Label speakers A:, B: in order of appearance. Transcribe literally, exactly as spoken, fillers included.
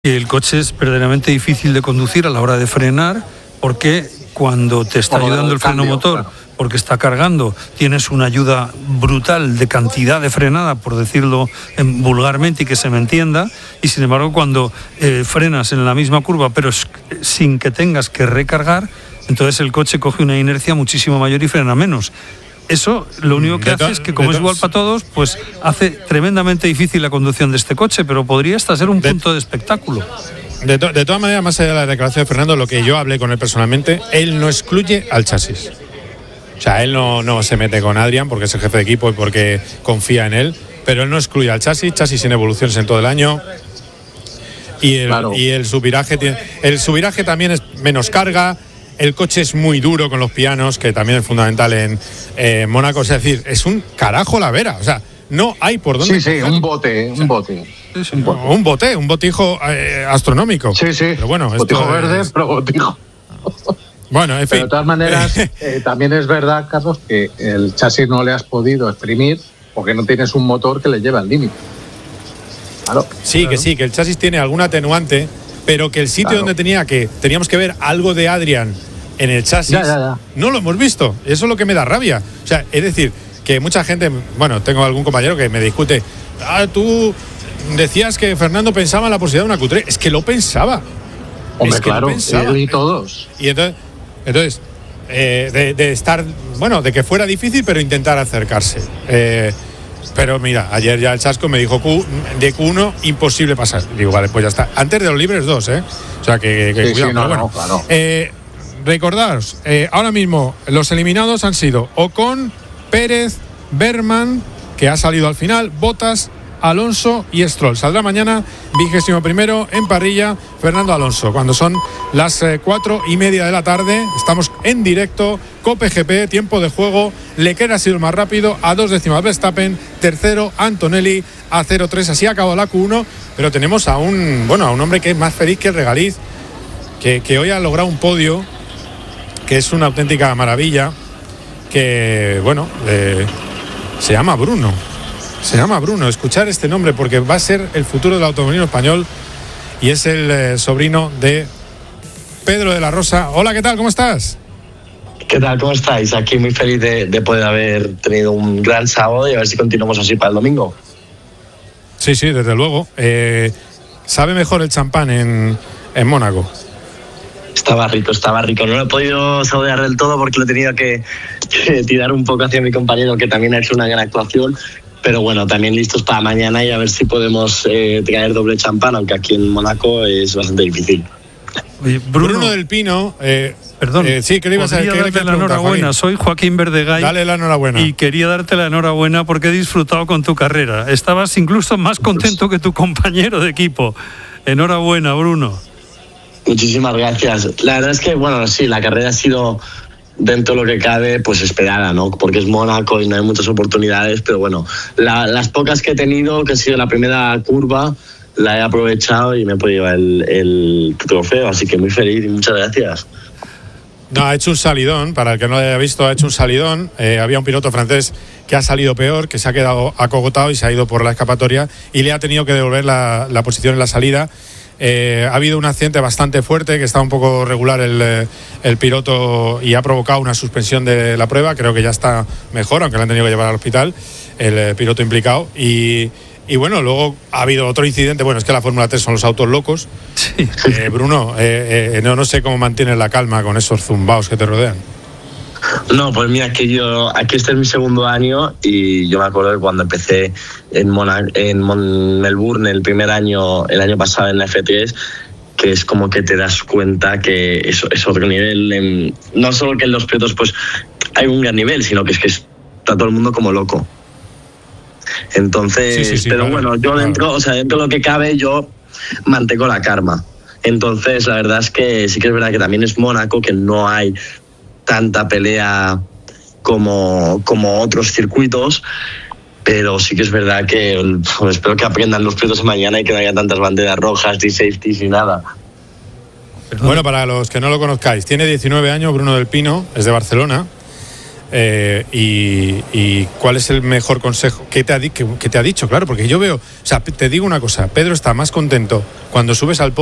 A: El coche es verdaderamente difícil de conducir a la hora de frenar, porque cuando te está ayudando el freno motor, porque está cargando, tienes una ayuda brutal de cantidad de frenada, por decirlo vulgarmente y que se me entienda, y sin embargo cuando eh, frenas en la misma curva, pero sin que tengas que recargar, entonces el coche coge una inercia muchísimo mayor y frena menos. Eso lo único que hace es que, como es igual para todos, pues hace tremendamente difícil la conducción de este coche, pero podría hasta ser un punto de espectáculo.
B: De, to- de todas maneras, más allá de la declaración de Fernando, lo que yo hablé con él personalmente, él no excluye al chasis. O sea, él no, no se mete con Adrian porque es el jefe de equipo y porque confía en él, pero él no excluye al chasis, chasis sin evoluciones en todo el año. Y el, claro. y el subviraje, tiene, el subviraje también es menos carga. El coche es muy duro con los pianos, que también es fundamental en eh, Mónaco. Es decir, es un carajo la vera. O sea, no hay por dónde.
C: Sí, sí, un bote, un bote.
B: Sí, sí, un bote, un, bote, un botijo eh, astronómico.
C: Sí, sí.
B: Pero bueno,
C: botijo
B: esto
C: verde,
B: es...
C: pero botijo.
B: Bueno, en fin.
C: Pero de todas maneras, eh, también es verdad, Carlos, que el chasis no le has podido exprimir porque no tienes un motor que le lleve al límite. Claro.
B: Sí,
C: claro.
B: que sí, que el chasis tiene algún atenuante, pero que el sitio claro. donde tenía que teníamos que ver algo de Adrian en el chasis,
C: ya, ya, ya.
B: no lo hemos visto. Eso es lo que me da rabia. O sea, es decir, que mucha gente, bueno, tengo algún compañero que me discute, ah, tú decías que Fernando pensaba en la posibilidad de una Q tres. Es que lo pensaba.
C: Hombre,
B: es que
C: claro,
B: lo pensaba.
C: y todos.
B: Y entonces, entonces eh, de, de estar, bueno, de que fuera difícil, pero intentar acercarse. Eh, pero mira, ayer ya el chasco me dijo Q, de Q uno imposible pasar. Digo, vale, pues ya está. Antes de los libres dos, ¿eh? O sea, que, que
C: sí,
B: cuidado.
C: Sí, no,
B: bueno,
C: no, claro.
B: eh, recordaros, eh, ahora mismo los eliminados han sido Ocon, Pérez, Berman, que ha salido al final, Bottas, Alonso y Stroll. Saldrá mañana, vigésimo primero en parrilla, Fernando Alonso. Cuando son las eh, cuatro y media de la tarde, estamos en directo, Cope G P, tiempo de juego. Leclerc ha sido el más rápido, a dos décimas Verstappen, tercero Antonelli, a cero tres. Así ha acabado la Q uno, pero tenemos a un, bueno, a un hombre que es más feliz que el regaliz, que, que hoy ha logrado un podio, que es una auténtica maravilla, que, bueno, eh, se llama Bruno. Se llama Bruno. Escuchar este nombre porque va a ser el futuro del automovilismo español y es el eh, sobrino de Pedro de la Rosa. Hola, ¿qué tal? ¿Cómo estás?
D: ¿Qué tal? ¿Cómo estáis? Aquí muy feliz de, de poder haber tenido un gran sábado y a ver si continuamos así para el domingo.
B: Sí, sí, desde luego. Eh, ¿Sabe mejor el champán en, en Mónaco?
D: Estaba rico, estaba rico. No lo he podido saborear del todo porque lo he tenido que, que tirar un poco hacia mi compañero, que también ha hecho una gran actuación. Pero bueno, también listos para mañana y a ver si podemos eh, traer doble champán, aunque aquí en Mónaco es bastante difícil.
A: Oye, Bruno,
B: Bruno del Pino, eh,
A: perdón,
B: eh, sí, ¿qué le ibas a
A: quería darte la enhorabuena. Joaquín. Soy Joaquín Verdegay.
B: Dale la enhorabuena.
A: Y quería darte la enhorabuena porque he disfrutado con tu carrera. Estabas incluso más contento que tu compañero de equipo. Enhorabuena, Bruno.
D: Muchísimas gracias. La verdad es que, bueno, sí, la carrera ha sido, dentro de lo que cabe, pues esperada, ¿no? Porque es Mónaco y no hay muchas oportunidades, pero bueno, la, las pocas que he tenido, que ha sido la primera curva, la he aprovechado y me he podido llevar el, el trofeo, así que muy feliz y muchas gracias.
B: No, ha hecho un salidón, para el que no lo haya visto, ha hecho un salidón. Eh, había un piloto francés que ha salido peor, que se ha quedado acogotado y se ha ido por la escapatoria y le ha tenido que devolver la, la posición en la salida. Eh, ha habido un accidente bastante fuerte, que está un poco regular el, el piloto y ha provocado una suspensión de la prueba. Creo que ya está mejor, aunque le han tenido que llevar al hospital el eh, piloto implicado. Y, y bueno, luego ha habido otro incidente. Bueno, es que la Fórmula tres son los autos locos.
A: Sí.
B: Eh, Bruno, eh, eh, no, no sé cómo mantienes la calma con esos zumbaos que te rodean.
D: No, pues mira, que yo, aquí este es mi segundo año y yo me acuerdo de cuando empecé en, Mona, en Mon Melbourne el primer año, el año pasado en la F tres, que es como que te das cuenta que es, es otro nivel. En, no solo que en los pilotos pues hay un gran nivel, sino que es que está todo el mundo como loco. Entonces,
B: sí, sí, sí,
D: pero
B: claro,
D: bueno, yo dentro,
B: claro.
D: o sea, dentro de lo que cabe, yo mantengo la calma. Entonces, la verdad es que sí que es verdad que también es Mónaco, que no hay tanta pelea como, como otros circuitos, pero sí que es verdad que pues, espero que aprendan los pilotos mañana y que no haya tantas banderas rojas, ni safety, ni nada.
B: Bueno, para los que no lo conozcáis, tiene diecinueve años, Bruno del Pino, es de Barcelona. Eh, y, y cuál es el mejor consejo que te, ha di, que, que te ha dicho, claro, porque yo veo, o sea, te digo una cosa, Pedro está más contento cuando subes al podio